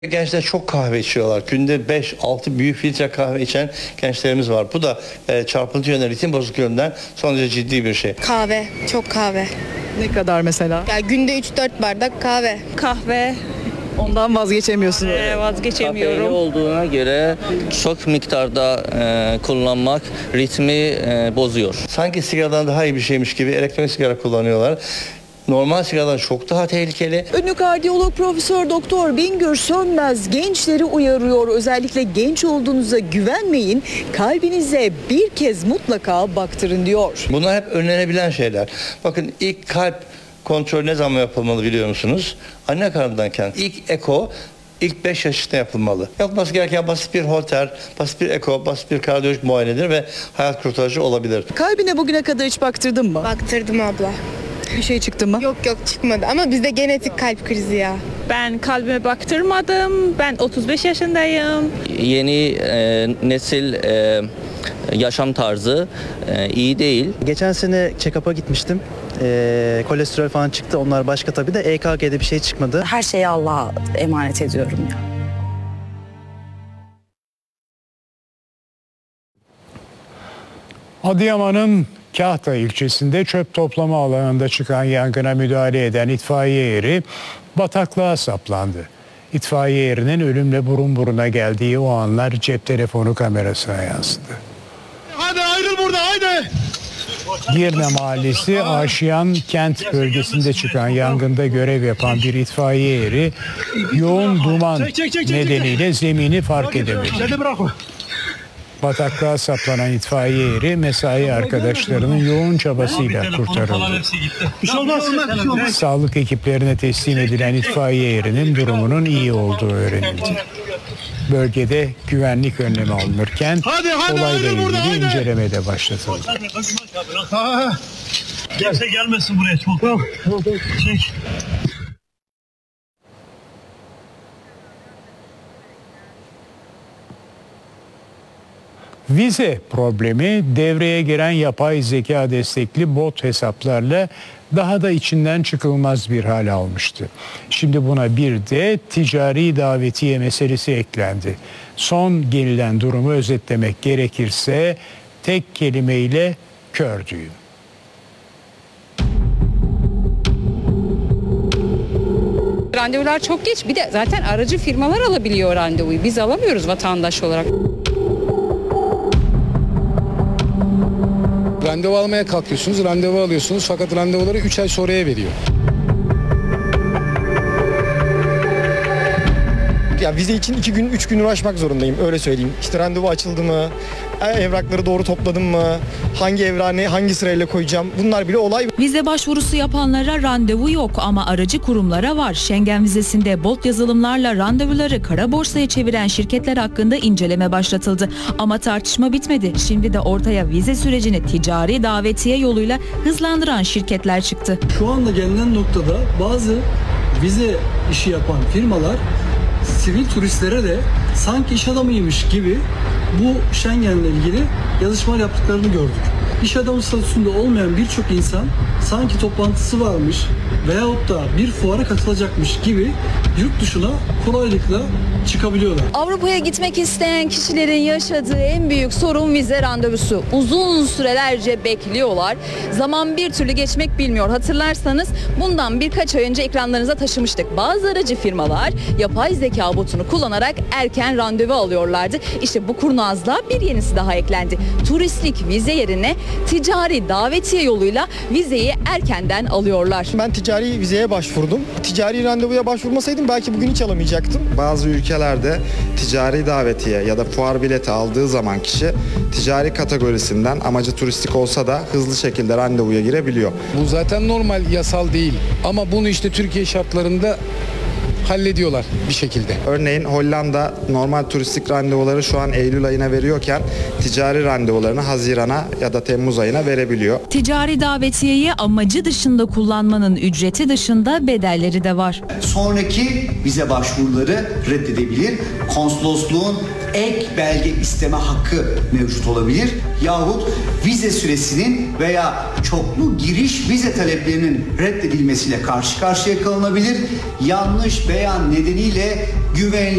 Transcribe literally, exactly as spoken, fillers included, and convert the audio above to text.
Gençler çok kahve içiyorlar. Günde beş altı büyük filtre kahve içen gençlerimiz var. Bu da e, çarpıntı yönel ritim bozukluklarından son derece ciddi bir şey. Kahve, çok kahve. Ne kadar mesela? Ya günde üç dört bardak kahve. Kahve. Ondan vazgeçemiyorsunuz. Ee, vazgeçemiyorum. Kafeini olduğuna göre çok miktarda e, kullanmak ritmi e, bozuyor. Sanki sigaradan daha iyi bir şeymiş gibi elektronik sigara kullanıyorlar. Normal sigaradan çok daha tehlikeli. Ünlü kardiyolog Profesör Doktor Bingöl Sönmez gençleri uyarıyor. Özellikle genç olduğunuza güvenmeyin. Kalbinize bir kez mutlaka baktırın diyor. Bunlar hep önlenebilen şeyler. Bakın ilk kalp kontrolü ne zaman yapılmalı biliyor musunuz? Anne karnındayken ilk eko ilk beş yaşında yapılmalı. Yapılması gereken basit bir holter, basit bir eko, basit bir kardiyolojik muayenedir ve hayat kurtarıcı olabilir. Kalbine bugüne kadar hiç baktırdın mı? Baktırdım abla. Bir şey çıktı mı? Yok yok çıkmadı ama bizde genetik kalp krizi ya. Ben kalbime baktırmadım. Ben otuz beş yaşındayım. Yeni e, nesil e, yaşam tarzı e, iyi değil. Geçen sene check-up'a gitmiştim. Ee, kolesterol falan çıktı. Onlar başka tabii de E K G'de bir şey çıkmadı. Her şeyi Allah'a emanet ediyorum ya. Adıyaman'ın Kahta ilçesinde çöp toplama alanında çıkan yangına müdahale eden itfaiye eri bataklığa saplandı. İtfaiye erinin ölümle burun buruna geldiği o anlar cep telefonu kamerasına yansıdı. Hadi ayrıl burada haydi. Girne Mahallesi Aşiyan kent bölgesinde çıkan yangında görev yapan bir itfaiye eri yoğun duman nedeniyle zemini fark edemedi. Bataklığa saplanan itfaiye eri mesai arkadaşlarının yoğun çabasıyla kurtarıldı. Sağlık ekiplerine teslim edilen itfaiye erinin durumunun iyi olduğu öğrenildi. Bölgede güvenlik önlemi alınırken hadi, hadi, olayla hadi burada, ilgili hadi. inceleme de başlatıldı. Gelse gelmesin buraya çok. Çek. Vize problemi devreye giren yapay zeka destekli bot hesaplarla daha da içinden çıkılmaz bir hal almıştı. Şimdi buna bir de ticari davetiye meselesi eklendi. Son gelinen durumu özetlemek gerekirse tek kelimeyle kör düğüm. Randevular çok geç. Bir de zaten aracı firmalar alabiliyor randevuyu. Biz alamıyoruz vatandaş olarak. Randevu almaya kalkıyorsunuz, randevu alıyorsunuz fakat randevuları üç ay sonraya veriyor. Ya vize için iki gün, üç gün uğraşmak zorundayım, öyle söyleyeyim. İşte randevu açıldı mı, evrakları doğru topladım mı, hangi evrağı ne, hangi sırayla koyacağım, bunlar bile olay. Vize başvurusu yapanlara randevu yok ama aracı kurumlara var. Schengen vizesinde bot yazılımlarla randevuları kara borsaya çeviren şirketler hakkında inceleme başlatıldı. Ama tartışma bitmedi. Şimdi de ortaya vize sürecini ticari davetiye yoluyla hızlandıran şirketler çıktı. Şu anda gelinen noktada bazı vize işi yapan firmalar sivil turistlere de sanki iş adamıymış gibi bu Schengen'le ilgili yazışmalar yaptıklarını gördük. İş adamı statüsünde olmayan birçok insan sanki toplantısı varmış veyahut da bir fuara katılacakmış gibi yurt dışına kolaylıkla çıkabiliyorlar. Avrupa'ya gitmek isteyen kişilerin yaşadığı en büyük sorun vize randevusu. Uzun sürelerce bekliyorlar. Zaman bir türlü geçmek bilmiyor. Hatırlarsanız bundan birkaç ay önce ekranlarınıza taşımıştık. Bazı aracı firmalar yapay zeka botunu kullanarak erken randevu alıyorlardı. İşte bu kurnazlığa bir yenisi daha eklendi. Turistlik vize yerine ticari davetiye yoluyla vizeyi erkenden alıyorlar. Ben ticari vizeye başvurdum. Ticari randevuya başvurmasaydım belki bugün hiç alamayacaktım. Bazı ülkelerde ticari davetiye ya da fuar bileti aldığı zaman kişi ticari kategorisinden amacı turistik olsa da hızlı şekilde randevuya girebiliyor. Bu zaten normal, yasal değil ama bunu işte Türkiye şartlarında hallediyorlar bir şekilde. Örneğin Hollanda normal turistik randevuları şu an Eylül ayına veriyorken ticari randevularını Haziran'a ya da Temmuz ayına verebiliyor. Ticari davetiyeyi amacı dışında kullanmanın ücreti dışında bedelleri de var. Sonraki vize başvuruları reddedebilir. Konsolosluğun ek belge isteme hakkı mevcut olabilir. Yahut vize süresinin veya çoklu giriş vize taleplerinin reddedilmesiyle karşı karşıya kalınabilir. Yanlış beyan nedeniyle güvenli